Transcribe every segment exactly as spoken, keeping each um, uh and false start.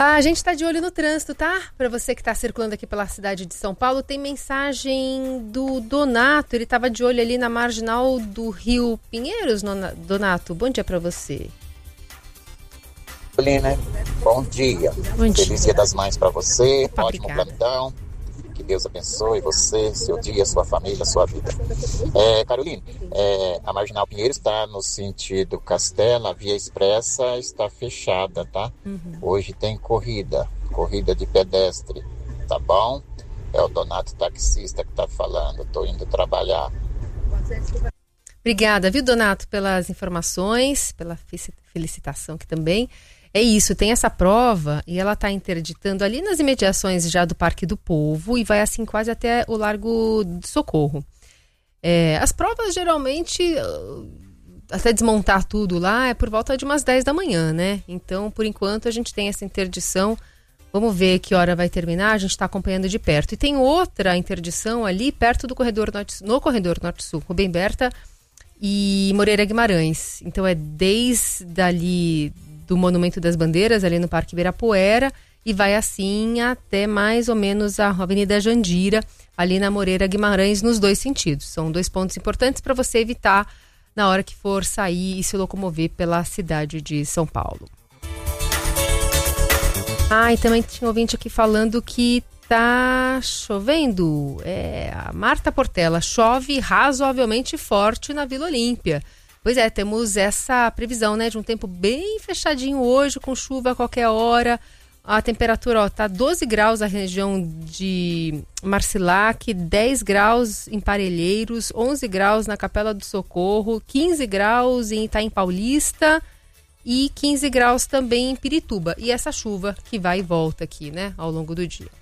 A gente está de olho no trânsito, tá? Para você que está circulando aqui pela cidade de São Paulo, tem mensagem do Donato. Ele estava de olho ali na marginal do Rio Pinheiros, Donato. Bom dia para você. Carolina, bom dia. Bom dia. Feliz Dia das Mães para você. Opa, ótimo obrigada. plantão. Que Deus abençoe você, seu dia, sua família, sua vida. É, Carolina, é, a Marginal Pinheiros está no sentido Castela, a via expressa está fechada, tá? Uhum. Hoje tem corrida, corrida de pedestre, tá bom? É o Donato taxista que está falando, estou indo trabalhar. Obrigada, viu, Donato, pelas informações, pela felicitação aqui também. É isso, tem essa prova e ela está interditando ali nas imediações já do Parque do Povo e vai assim quase até o Largo do Socorro. É, as provas geralmente, até desmontar tudo lá, é por volta de umas dez da manhã, né? Então, por enquanto, a gente tem essa interdição. Vamos ver que hora vai terminar, a gente está acompanhando de perto. E tem outra interdição ali perto do corredor norte, no corredor norte-sul, Rubem Berta e Moreira Guimarães. Então é desde ali do Monumento das Bandeiras, ali no Parque Ibirapuera, e vai assim até mais ou menos a Avenida Jandira, ali na Moreira Guimarães, nos dois sentidos. São dois pontos importantes para você evitar na hora que for sair e se locomover pela cidade de São Paulo. Ah, e também tinha um ouvinte aqui falando que tá chovendo. É, a Marta Portela, chove razoavelmente forte na Vila Olímpia. Pois é, temos essa previsão, né, de um tempo bem fechadinho hoje, com chuva a qualquer hora. A temperatura, ó, tá doze graus na região de Marcilac, dez graus em Parelheiros, onze graus na Capela do Socorro, quinze graus em Itaim Paulista e quinze graus também em Pirituba. E essa chuva que vai e volta aqui, né, ao longo do dia.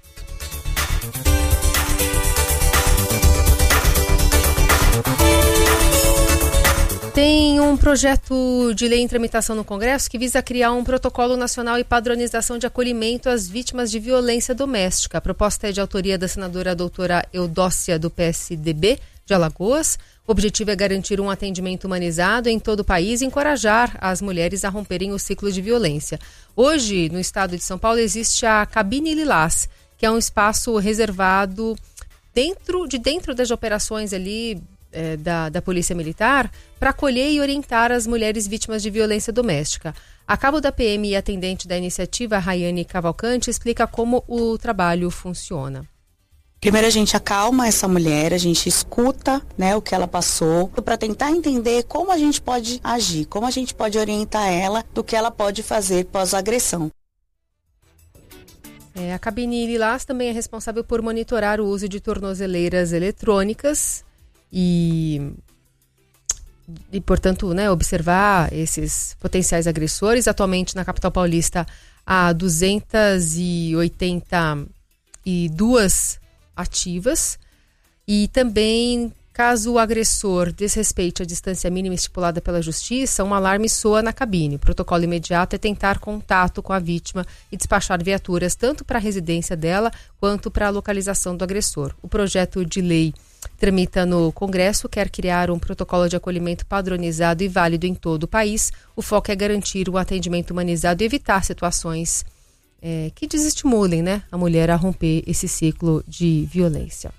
Tem um projeto de lei em tramitação no Congresso que visa criar um protocolo nacional e padronização de acolhimento às vítimas de violência doméstica. A proposta é de autoria da senadora doutora Eudócia, do P S D B de Alagoas. O objetivo é garantir um atendimento humanizado em todo o país e encorajar as mulheres a romperem o ciclo de violência. Hoje, no estado de São Paulo, existe a Cabine Lilás, que é um espaço reservado dentro de dentro das operações ali É, da, da Polícia Militar para acolher e orientar as mulheres vítimas de violência doméstica. A cabo da P M e atendente da iniciativa, Rayane Cavalcante, explica como o trabalho funciona. Primeiro a gente acalma essa mulher, a gente escuta, né, o que ela passou, para tentar entender como a gente pode agir, como a gente pode orientar ela do que ela pode fazer pós-agressão. É, a Cabine Lilás também é responsável por monitorar o uso de tornozeleiras eletrônicas E, e, portanto, né, observar esses potenciais agressores. Atualmente, na capital paulista, há duzentas e oitenta e duas ativas. E também, caso o agressor desrespeite a distância mínima estipulada pela justiça, um alarme soa na cabine. O protocolo imediato é tentar contato com a vítima e despachar viaturas tanto para a residência dela quanto para a localização do agressor. O projeto de lei tramita no Congresso, quer criar um protocolo de acolhimento padronizado e válido em todo o país. O foco é garantir o atendimento humanizado e evitar situações é, que desestimulem, né, a mulher a romper esse ciclo de violência.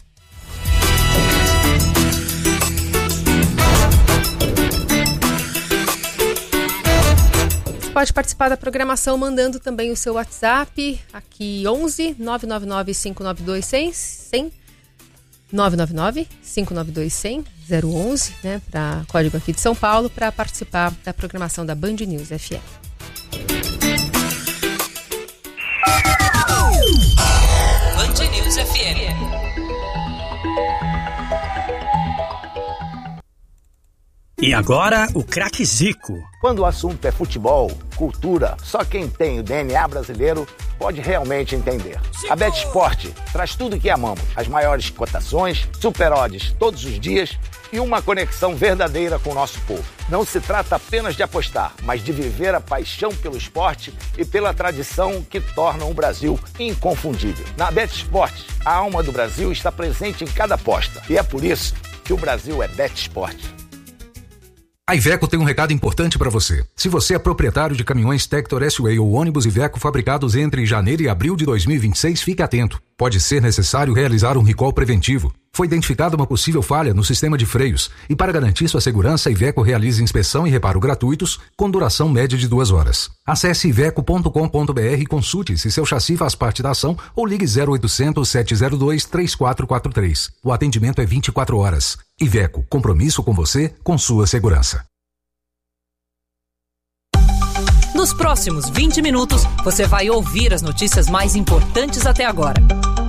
Você pode participar da programação mandando também o seu WhatsApp, aqui onze nove nove nove cinco nove dois zero zero nove nove nove cinco nove dois zero zero zero onze, né, para código aqui de São Paulo, para participar da programação da Band News F M. Band News F M. E agora, o craque Zico. Quando o assunto é futebol, cultura, só quem tem o D N A brasileiro pode realmente entender. A BetSport traz tudo o que amamos. As maiores cotações, super odds todos os dias e uma conexão verdadeira com o nosso povo. Não se trata apenas de apostar, mas de viver a paixão pelo esporte e pela tradição que tornam o Brasil inconfundível. Na BetSport, a alma do Brasil está presente em cada aposta. E é por isso que o Brasil é BetSport. A Iveco tem um recado importante para você. Se você é proprietário de caminhões Tector S-Way ou ônibus Iveco fabricados entre janeiro e abril de dois mil e vinte e seis, fique atento. Pode ser necessário realizar um recall preventivo. Foi identificada uma possível falha no sistema de freios e, para garantir sua segurança, a Iveco realiza inspeção e reparo gratuitos com duração média de duas horas. Acesse iveco ponto com ponto b r e consulte se seu chassi faz parte da ação ou ligue zero oitocentos, sete zero dois, três quatro quatro três. O atendimento é vinte e quatro horas. Iveco, compromisso com você, com sua segurança. Nos próximos vinte minutos, você vai ouvir as notícias mais importantes até agora.